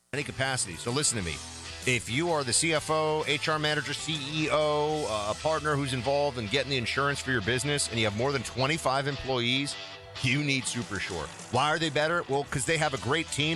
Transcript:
any capacity. So listen to me. If you are the CFO, HR manager, CEO, a partner who's involved in getting the insurance for your business, and you have more than 25 employees, you need Super Shore. Why are they better? Well, because they have a great team